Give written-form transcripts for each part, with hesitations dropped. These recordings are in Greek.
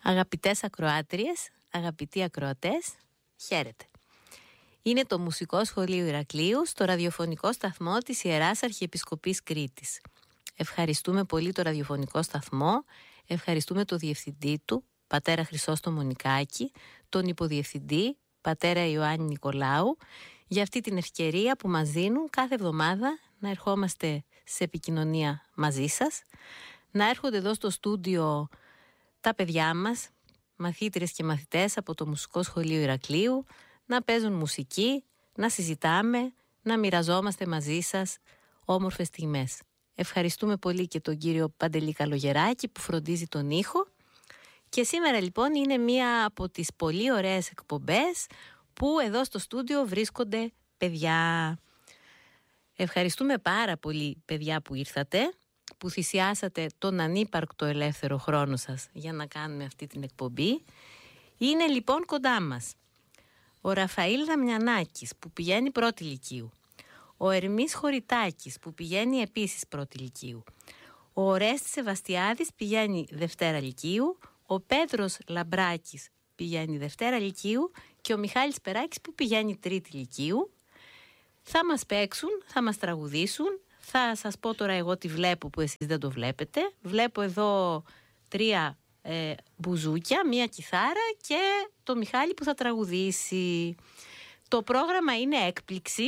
Αγαπητές ακροάτριες, αγαπητοί ακροατές, χαίρετε. Είναι το Μουσικό Σχολείο Ηρακλείου στο ραδιοφωνικό σταθμό της Ιεράς Αρχιεπισκοπής Κρήτης. Ευχαριστούμε πολύ το ραδιοφωνικό σταθμό, ευχαριστούμε το διευθυντή του, πατέρα Χρυσόστομο Νικάκη, τον υποδιευθυντή, πατέρα Ιωάννη Νικολάου, για αυτή την ευκαιρία που μας δίνουν κάθε εβδομάδα να ερχόμαστε σε επικοινωνία μαζί σας, να έρχονται εδώ στο στούντιο τα παιδιά μας, μαθήτρες και μαθητές από το Μουσικό Σχολείο Ηρακλείου, να παίζουν μουσική, να συζητάμε, να μοιραζόμαστε μαζί σας όμορφες στιγμές. Ευχαριστούμε πολύ και τον κύριο Παντελή Καλογεράκη που φροντίζει τον ήχο. Και σήμερα λοιπόν είναι μία από τις πολύ ωραίες εκπομπές που εδώ στο στούντιο βρίσκονται παιδιά. Ευχαριστούμε πάρα πολύ παιδιά που ήρθατε, που θυσιάσατε τον ανύπαρκτο ελεύθερο χρόνο σας για να κάνουμε αυτή την εκπομπή. Είναι λοιπόν κοντά μας ο Ραφαήλ Δαμιανάκης που πηγαίνει πρώτη λυκείου, ο Ερμής Χωριτάκης που πηγαίνει επίσης πρώτη λυκείου, ο Ορέστης Σεβαστιάδης πηγαίνει δευτέρα λυκείου, ο Πέτρος Λαμπράκης πηγαίνει δευτέρα λυκείου και ο Μιχάλης Περάκης που πηγαίνει τρίτη λυκείου. Θα μας παίξουν, θα μας τραγουδήσουν. Θα σας πω τώρα εγώ τι βλέπω που εσείς δεν το βλέπετε. Βλέπω εδώ 3 μπουζούκια, 1 κιθάρα και το Μιχάλη που θα τραγουδήσει. Το πρόγραμμα είναι έκπληξη.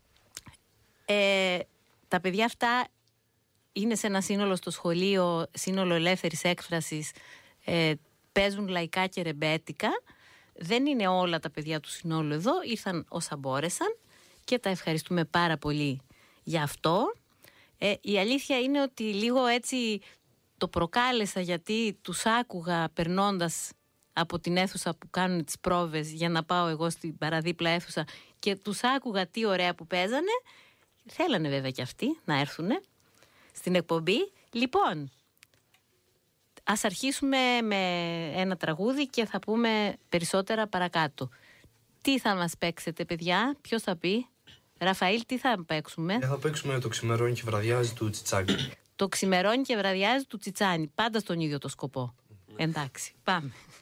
Τα παιδιά αυτά είναι σε ένα σύνολο στο σχολείο, σύνολο ελεύθερης έκφρασης, παίζουν λαϊκά και ρεμπέτικα. Δεν είναι όλα τα παιδιά του συνόλου εδώ, ήρθαν όσα μπόρεσαν και τα ευχαριστούμε πάρα πολύ για αυτό. Η αλήθεια είναι ότι λίγο έτσι το προκάλεσα, γιατί τους άκουγα περνώντας από την αίθουσα που κάνουν τις πρόβες για να πάω εγώ στην παραδίπλα αίθουσα και τους άκουγα τι ωραία που παίζανε. Θέλανε βέβαια και αυτοί να έρθουνε στην εκπομπή. Λοιπόν, ας αρχίσουμε με ένα τραγούδι και θα πούμε περισσότερα παρακάτω. Τι θα μας παίξετε παιδιά, ποιος θα πει? Ραφαήλ, τι θα παίξουμε? Θα παίξουμε το Ξημερώνει και Βραδιάζει του Τσιτσάνι. Το Ξημερώνει και Βραδιάζει του Τσιτσάνι, πάντα στον ίδιο το σκοπό. Εντάξει, πάμε.